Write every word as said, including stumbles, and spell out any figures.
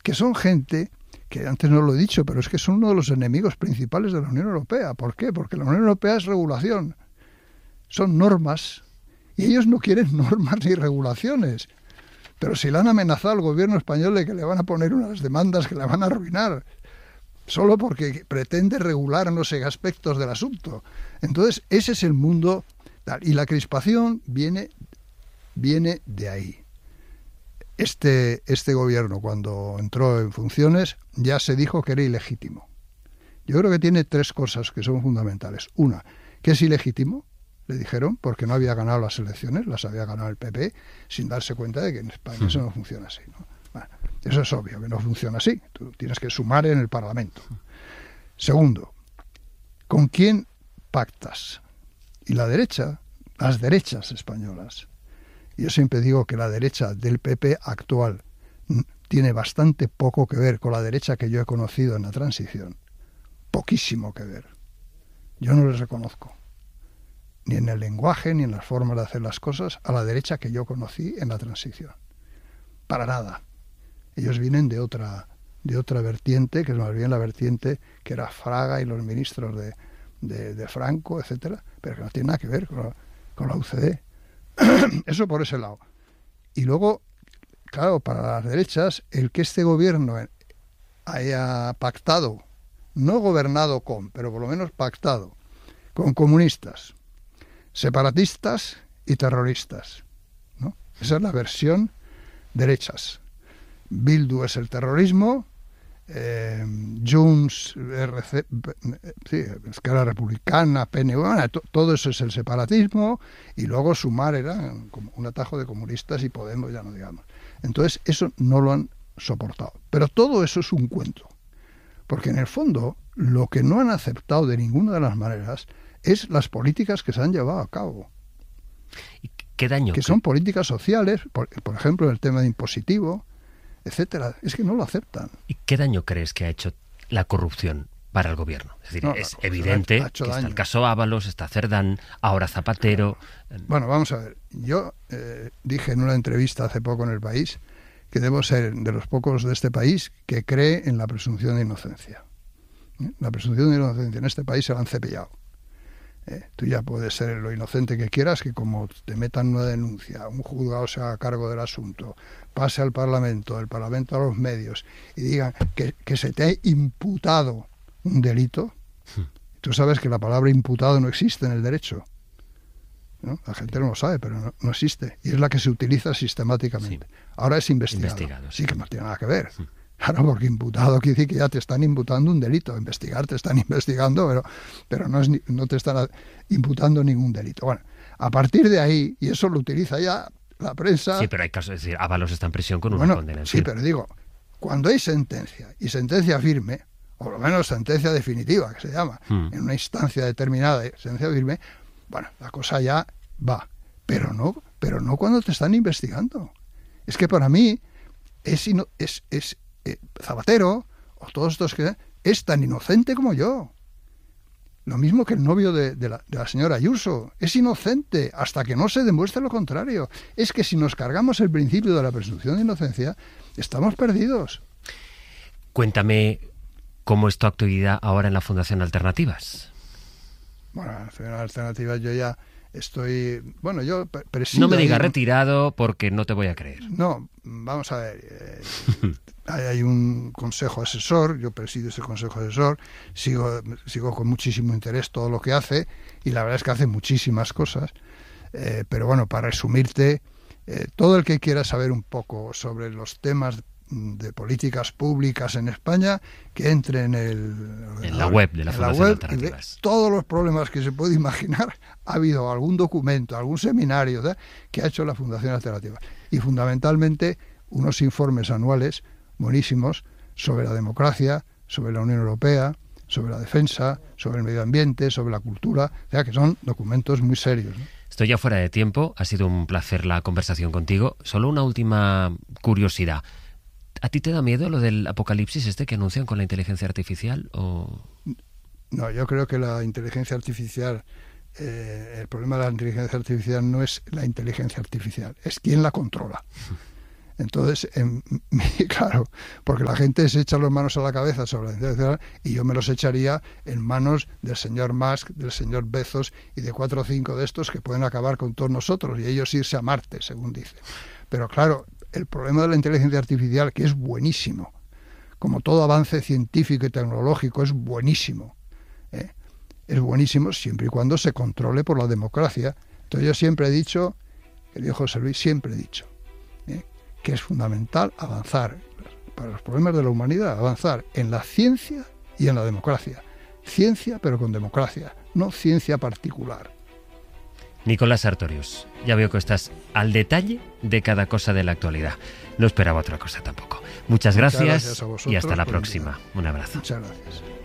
que son gente que antes no lo he dicho, pero es que son uno de los enemigos principales de la Unión Europea. ¿Por qué? Porque la Unión Europea es regulación, son normas, y ellos no quieren normas ni regulaciones. Pero si le han amenazado al gobierno español de que le van a poner unas demandas que le van a arruinar, solo porque pretende regular no sé aspectos del asunto. Entonces, ese es el mundo, y la crispación viene, viene de ahí. Este, este gobierno, cuando entró en funciones, ya se dijo que era ilegítimo. Yo creo que tiene tres cosas que son fundamentales. Una, que es ilegítimo, le dijeron, porque no había ganado las elecciones, las había ganado el P P, sin darse cuenta de que en España eso no funciona así, ¿no? Bueno, eso es obvio, que no funciona así. Tú tienes que sumar en el Parlamento. Segundo, ¿con quién pactas? Y la derecha, las derechas españolas. Yo siempre digo que la derecha del P P actual tiene bastante poco que ver con la derecha que yo he conocido en la transición. Poquísimo que ver. Yo no les reconozco, ni en el lenguaje, ni en las formas de hacer las cosas, a la derecha que yo conocí en la transición. Para nada. Ellos vienen de otra, de otra vertiente, que es más bien la vertiente que era Fraga y los ministros de, de, de Franco, etcétera, pero que no tiene nada que ver con la, con la U C D. Eso por ese lado. Y luego, claro, para las derechas, el que este gobierno haya pactado, no gobernado con, pero por lo menos pactado, con comunistas, separatistas y terroristas, ¿no? Esa es la versión derechas. Bildu es el terrorismo, eh, Junts, R C, sí, Esquerra Republicana, P N V, bueno, to, todo eso es el separatismo, y luego Sumar era como un atajo de comunistas y Podemos, ya no digamos. Entonces eso no lo han soportado. Pero todo eso es un cuento, porque en el fondo lo que no han aceptado de ninguna de las maneras es las políticas que se han llevado a cabo. ¿Y qué daño? Que son políticas sociales, por, por ejemplo, el tema de impositivo, etcétera. Es que no lo aceptan. ¿Y qué daño crees que ha hecho la corrupción para el gobierno? Es decir, no, es evidente que daño. Está el caso Ábalos, está Cerdán, ahora Zapatero. Bueno, vamos a ver. Yo eh, dije en una entrevista hace poco en El País que debo ser de los pocos de este país que cree en la presunción de inocencia. ¿Eh? La presunción de inocencia en este país se la han cepillado. Eh, tú ya puedes ser lo inocente que quieras, que como te metan una denuncia, un juzgado se haga cargo del asunto, pase al Parlamento, del Parlamento a los medios y digan que, que se te ha imputado un delito. Sí. Tú sabes que la palabra imputado no existe en el derecho, ¿no? La gente no lo sabe, pero no, no existe, y es la que se utiliza sistemáticamente. Sí. Ahora es investigado. investigado sí. sí, que no tiene nada que ver. Sí. Claro, porque imputado quiere decir que ya te están imputando un delito. Investigar te están investigando, pero, pero no, es, no te están imputando ningún delito. Bueno, a partir de ahí, y eso lo utiliza ya la prensa... Sí, pero hay casos, es decir, Ábalos está en prisión con una bueno, condena. Sí, pero digo, cuando hay sentencia, y sentencia firme, o por lo menos sentencia definitiva, que se llama, hmm. en una instancia determinada, sentencia firme, bueno, la cosa ya va. Pero no, pero no cuando te están investigando. Es que para mí es... es, es Eh, Zapatero o todos estos que es tan inocente como yo, lo mismo que el novio de, de, la, de la señora Ayuso, es inocente hasta que no se demuestre lo contrario. Es que si nos cargamos el principio de la presunción de inocencia, estamos perdidos. Cuéntame cómo es tu actividad ahora en la Fundación Alternativas. Bueno, la Fundación Alternativas yo ya estoy, bueno, yo presido... No me digas retirado porque no te voy a creer. No, vamos a ver, eh, hay, hay un consejo asesor, yo presido ese consejo asesor, sigo, sigo con muchísimo interés todo lo que hace, y la verdad es que hace muchísimas cosas, eh, pero bueno, para resumirte, eh, todo el que quiera saber un poco sobre los temas de políticas públicas en España, que entre en el en la web de la Fundación Alternativas. Todos los problemas que se puede imaginar, ha habido algún documento, algún seminario, ¿sí?, que ha hecho la Fundación Alternativas, y fundamentalmente unos informes anuales buenísimos sobre la democracia, sobre la Unión Europea, sobre la defensa, sobre el medio ambiente, sobre la cultura, o sea que son documentos muy serios, ¿no? Estoy ya fuera de tiempo, ha sido un placer la conversación contigo. Solo una última curiosidad. ¿A ti te da miedo lo del apocalipsis este que anuncian con la inteligencia artificial? O... No, yo creo que la inteligencia artificial, eh, el problema de la inteligencia artificial no es la inteligencia artificial, es quién la controla. Entonces, en, claro, porque la gente se echa las manos a la cabeza sobre la inteligencia artificial y yo me los echaría en manos del señor Musk, del señor Bezos y de cuatro o cinco de estos que pueden acabar con todos nosotros y ellos irse a Marte, según dicen. Pero claro, el problema de la inteligencia artificial, que es buenísimo, como todo avance científico y tecnológico, es buenísimo, ¿eh? Es buenísimo siempre y cuando se controle por la democracia. Entonces yo siempre he dicho, querido José Luis, siempre he dicho, ¿eh? que es fundamental avanzar, para los problemas de la humanidad, avanzar en la ciencia y en la democracia. Ciencia, pero con democracia, no ciencia particular. Nicolás Sartorius, ya veo que estás al detalle de cada cosa de la actualidad. No esperaba otra cosa tampoco. Muchas gracias, Muchas gracias a vosotros y hasta la por próxima. invitar. Un abrazo. Muchas gracias.